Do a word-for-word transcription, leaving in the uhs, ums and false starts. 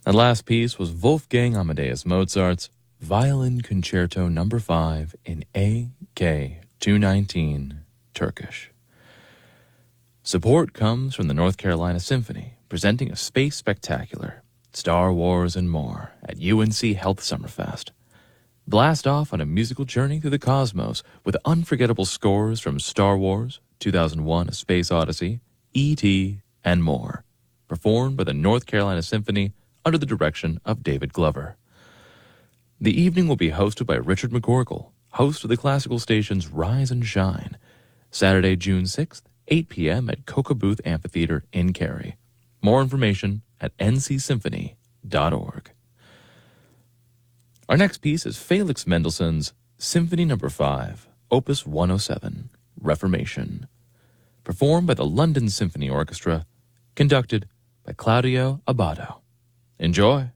That last piece was Wolfgang Amadeus Mozart's Violin Concerto Number five in A K two nineteen, Turkish. Support comes from the North Carolina Symphony, presenting a space spectacular, Star Wars and more, at U N C Health Summerfest. Blast off on a musical journey through the cosmos with unforgettable scores from Star Wars, two thousand one: A Space Odyssey, E T, and more, performed by the North Carolina Symphony under the direction of David Glover. The evening will be hosted by Richard McCorkle, host of the classical station's Rise and Shine, Saturday, June sixth, eight p.m. at Coca Booth Amphitheater in Cary. More information at n c symphony dot org. Our next piece is Felix Mendelssohn's Symphony Number five, Opus one oh seven, Reformation, performed by the London Symphony Orchestra, conducted by Claudio Abbado. Enjoy.